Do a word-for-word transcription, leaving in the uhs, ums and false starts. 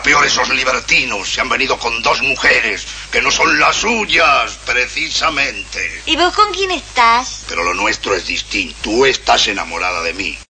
peor, esos libertinos se han venido con dos mujeres que no son las suyas, precisamente. ¿Y vos con quién estás? Pero lo nuestro es distinto. Tú estás enamorada de mí.